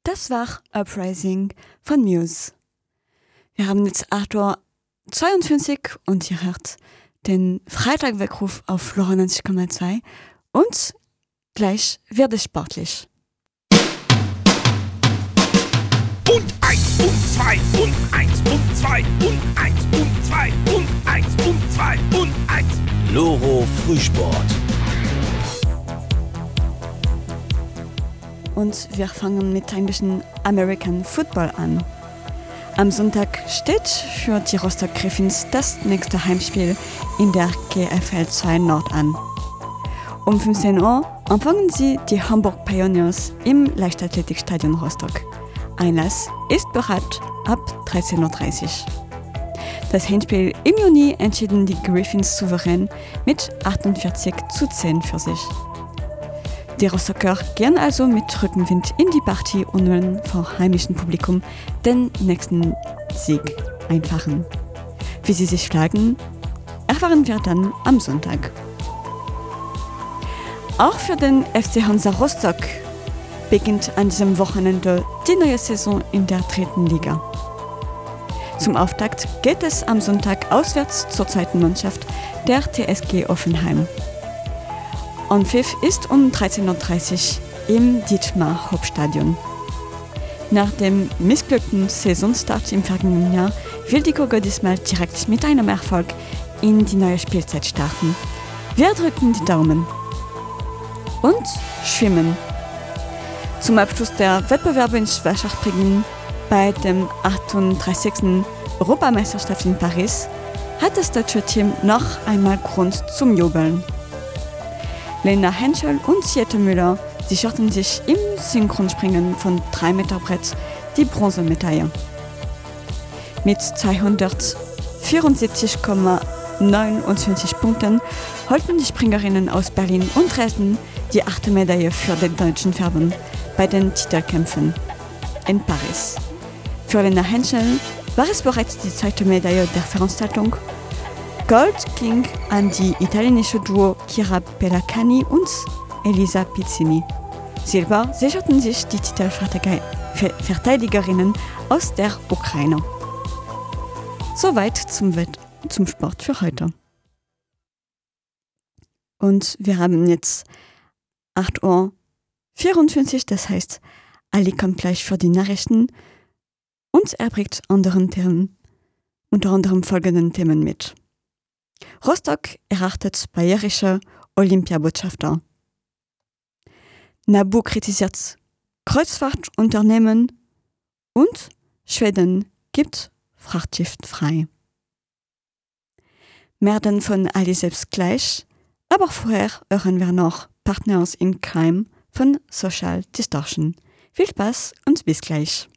Das war Uprising von Muse. Wir haben jetzt 8:52 Uhr und ihr hört den Freitagweckruf auf 94,2 und gleich wird es sportlich. Und 1 und 2 und 1 und 2 und 1 und 2 und 1 und 2 und 1. Loro Frühsport. Und wir fangen mit ein bisschen American Football an. Am Sonntag steht für die Rostock Griffins das nächste Heimspiel in der GFL 2 Nord an. Um 15 Uhr empfangen sie die Hamburg Pioneers im Leichtathletikstadion Rostock. Einlass ist bereit ab 13:30 Uhr. Das Hinspiel im Juni entschieden die Griffins souverän mit 48:10 für sich. Die Rostocker gehen also mit Rückenwind in die Partie und wollen vor heimischem Publikum den nächsten Sieg einfahren. Wie sie sich schlagen, erfahren wir dann am Sonntag. Auch für den FC Hansa Rostock beginnt an diesem Wochenende die neue Saison in der 3. Liga. Zum Auftakt geht es am Sonntag auswärts zur zweiten Mannschaft der TSG Offenheim. Anpfiff ist um 13:30 Uhr im Dietmar Hauptstadion. Nach dem missglückten Saisonstart im vergangenen Jahr will die Kogo diesmal direkt mit einem Erfolg in die neue Spielzeit starten. Wir drücken die Daumen. Und Schwimmen. Zum Abschluss der Wettbewerbe in Schwerschachspringen bei dem 38. Europameisterschaft in Paris hat das deutsche Team noch einmal Grund zum Jubeln. Lena Henschel und Siete Müller sicherten sich im Synchronspringen von 3 Meter Brett die Bronzemedaille. Mit 274,29 Punkten holten die Springerinnen aus Berlin und Dresden die 8. Medaille für den deutschen Verband bei den Titelkämpfen in Paris. Für Lena Henschel war es bereits die 2. Medaille der Veranstaltung. Gold ging an die italienische Duo Chiara Pellacani und Elisa Pizzini. Silber sicherten sich die Titelverteidigerinnen aus der Ukraine. Soweit zum Sport für heute. Und wir haben jetzt 8:54 Uhr, das heißt, Ali kommt gleich für die Nachrichten und er bringt unter anderem folgenden Themen mit. Rostock erachtet bayerische Olympiabotschafter. NABU kritisiert Kreuzfahrtunternehmen und Schweden gibt Frachtschiff frei. Mehr dann von Ali selbst gleich, aber vorher hören wir noch Partners in Crime von Social Distortion. Viel Spaß und bis gleich.